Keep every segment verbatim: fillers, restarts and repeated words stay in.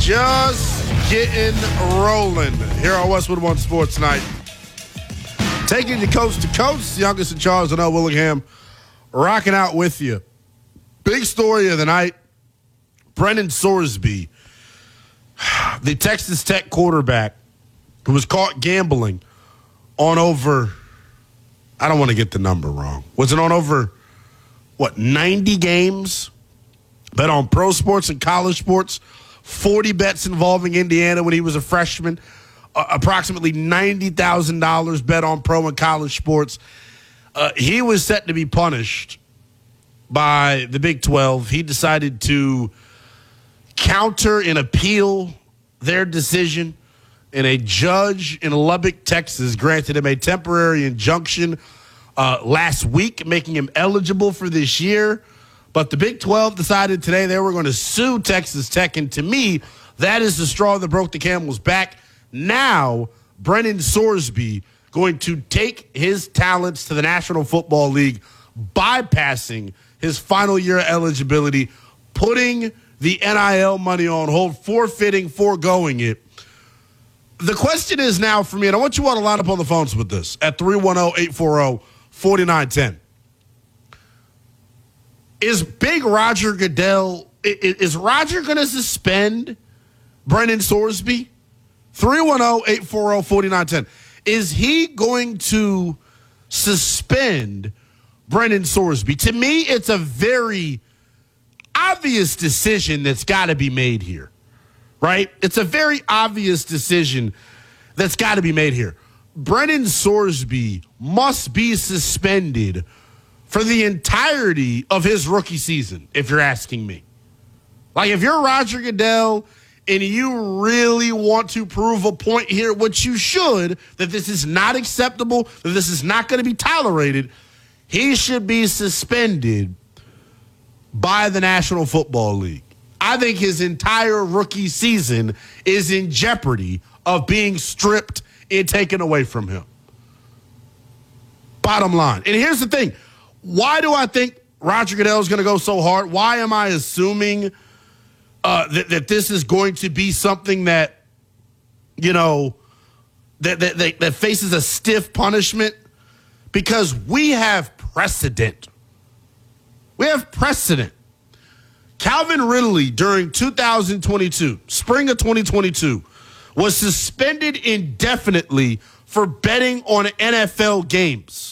Just getting rolling here on Westwood One Sports Night. Taking you coast to coast, Youngest and Charles and L. Willingham rocking out with you. Big story of the night, Brendan Sorsby, the Texas Tech quarterback who was caught gambling on over, I don't want to get the number wrong. Was it on over, what, ninety games? Bet on pro sports and college sports. forty bets involving Indiana when he was a freshman. Uh, approximately ninety thousand dollars bet on pro and college sports. Uh, he was set to be punished by the Big twelve. He decided to counter and appeal their decision, and a judge in Lubbock, Texas, granted him a temporary injunction uh, last week, making him eligible for this year. But the Big twelve decided today they were going to sue Texas Tech, and to me, that is the straw that broke the camel's back. Now, Brendan Sorsby going to take his talents to the National Football League, bypassing his final year eligibility, putting the N I L money on hold, forfeiting, foregoing it. The question is now for me, and I want you all to line up on the phones with this, at three one zero, eight four zero, four nine one zero. Is Big Roger Goodell, is Roger going to suspend Brendan Sorsby? three one zero, eight four zero, four nine one zero. Is he going to suspend Brendan Sorsby? To me, it's a very obvious decision that's got to be made here, right? It's a very obvious decision that's got to be made here. Brendan Sorsby must be suspended for the entirety of his rookie season, if you're asking me. Like, if you're Roger Goodell and you really want to prove a point here, which you should, that this is not acceptable, that this is not going to be tolerated, he should be suspended by the National Football League. I think his entire rookie season is in jeopardy of being stripped and taken away from him. Bottom line. And here's the thing. Why do I think Roger Goodell is going to go so hard? Why am I assuming uh, that, that this is going to be something that, you know, that, that, that, that faces a stiff punishment? Because we have precedent. We have precedent. Calvin Ridley, during two thousand twenty-two, spring of twenty twenty-two, was suspended indefinitely for betting on N F L games.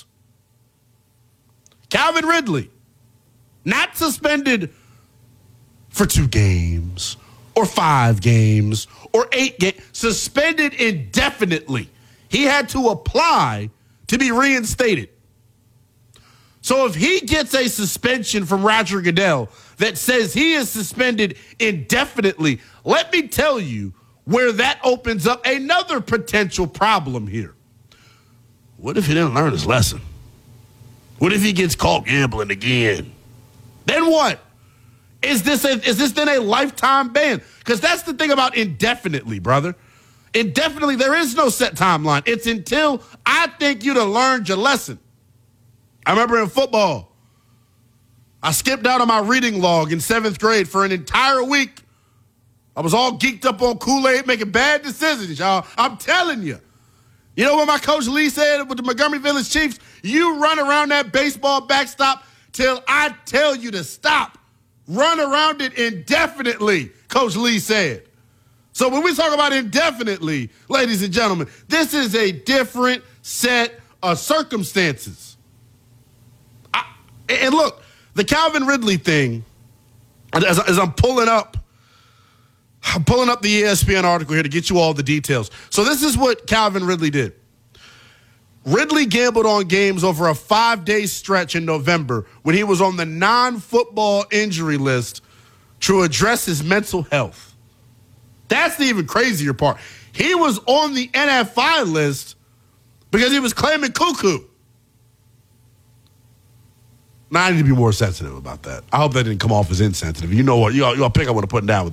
Calvin Ridley, not suspended for two games or five games or eight games, suspended indefinitely. He had to apply to be reinstated. So if he gets a suspension from Roger Goodell that says he is suspended indefinitely, let me tell you where that opens up another potential problem here. What if he didn't learn his lesson? What if he gets caught gambling again? Then what? Is this a, is this then a lifetime ban? Because that's the thing about indefinitely, brother. Indefinitely, there is no set timeline. It's until I think you'd have learned your lesson. I remember in football, I skipped out on my reading log in seventh grade for an entire week. I was all geeked up on Kool-Aid, making bad decisions, y'all. I'm telling you. You know what my coach Lee said with the Montgomery Village Chiefs? You run around that baseball backstop till I tell you to stop. Run around it indefinitely, Coach Lee said. So when we talk about indefinitely, ladies and gentlemen, this is a different set of circumstances. I, and look, the Calvin Ridley thing, as, as I'm pulling up, I'm pulling up the E S P N article here to get you all the details. So this is what Calvin Ridley did. Ridley gambled on games over a five-day stretch in November when he was on the non-football injury list to address his mental health. That's the even crazier part. He was on the N F I list because he was claiming cuckoo. Now, I need to be more sensitive about that. I hope that didn't come off as insensitive. You know what? You all, you all pick up what I'm putting down with